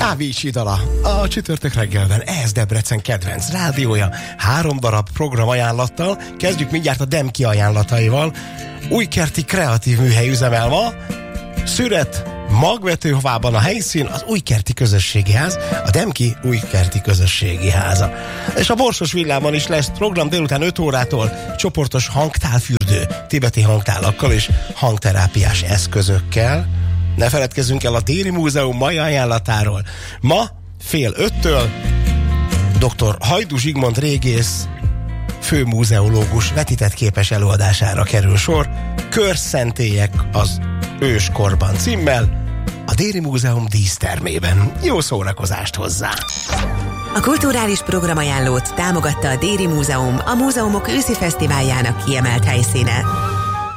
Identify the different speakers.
Speaker 1: Ávícs Idala, a csütörtök reggelben, ez Debrecen kedvenc rádiója, 3 darab program ajánlattal, kezdjük mindjárt a Demki ajánlataival. Újkerti kreatív műhely üzemel ma, Szüret, Magvetőhovában a helyszín, az Újkerti Közösségi Ház, a Demki Újkerti Közösségi Háza. És a Borsos Villában is lesz program délután 5 órától, csoportos hangtálfürdő, tibeti hangtálakkal és hangterápiás eszközökkel. Ne feledkezzünk el a Déri Múzeum mai ajánlatáról. Ma fél 5-től dr. Hajdú Zsigmond régész főmúzeológus vetített képes előadására kerül sor, Körszentélyek az őskorban címmel, a Déri Múzeum dísztermében. Jó szórakozást hozzá!
Speaker 2: A kulturális programajánlót támogatta a Déri Múzeum, a múzeumok őszi fesztiváljának kiemelt helyszíne.